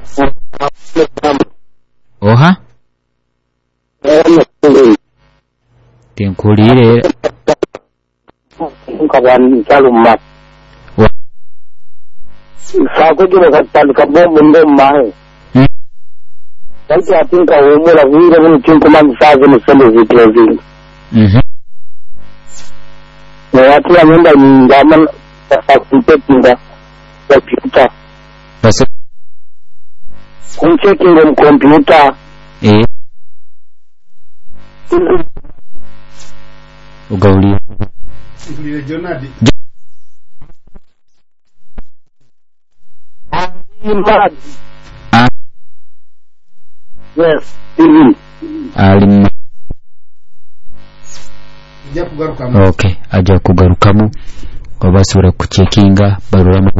Oha? Tinkulire kawan calumat. Sako juga kata kamu benda mahal. Tapi ating kau mula wira pun cingkuman sahaja mesti situasi. Nanti yang anda zaman kita tidak komputer. Pasal kunci dengan komputer. Ugauli. Jonadi. Yes, ini. Alim. Aja kugarukamu. Okay, aja kugarukamu. Basura kucekinga barura